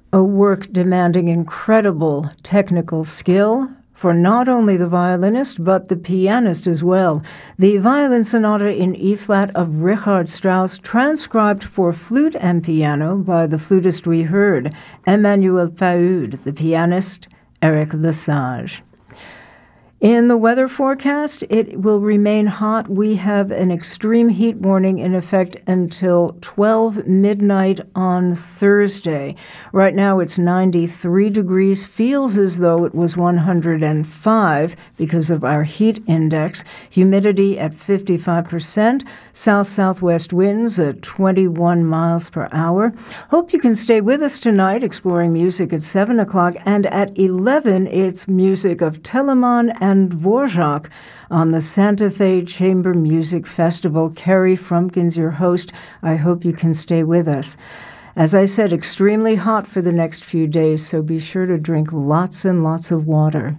A work demanding incredible technical skill for not only the violinist, but the pianist as well. The Violin Sonata in E-flat of Richard Strauss, transcribed for flute and piano by the flutist we heard, Emmanuel Pahud, the pianist, Eric Lesage. In the weather forecast, it will remain hot. We have an extreme heat warning in effect until 12 midnight on Thursday. Right now it's 93 degrees, feels as though it was 105 because of our heat index. Humidity at 55%, south-southwest winds at 21 miles per hour. Hope you can stay with us tonight, exploring music at 7 o'clock, and at 11 it's music of Telemann and Dvorak on the Santa Fe Chamber Music Festival. Carrie Frumpkins, your host. I hope you can stay with us. As I said, extremely hot for the next few days, so be sure to drink lots and lots of water.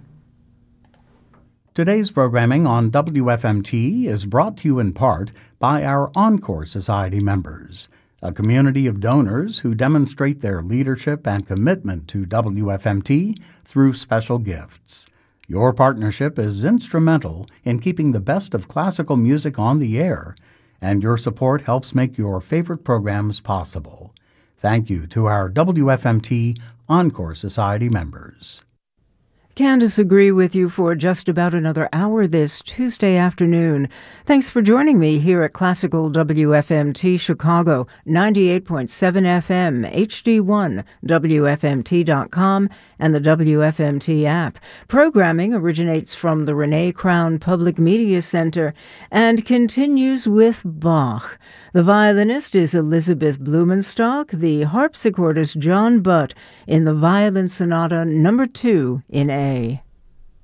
Today's programming on WFMT is brought to you in part by our Encore Society members, a community of donors who demonstrate their leadership and commitment to WFMT through special gifts. Your partnership is instrumental in keeping the best of classical music on the air, and your support helps make your favorite programs possible. Thank you to our WFMT Encore Society members. Candace agree with you for just about another hour this Tuesday afternoon. Thanks for joining me here at Classical WFMT Chicago, 98.7 FM, HD1, WFMT.com, and the WFMT app. Programming originates from the Renee Crown Public Media Center and continues with Bach. The violinist is Elizabeth Blumenstock, the harpsichordist John Butt in the Violin Sonata No. 2 in A.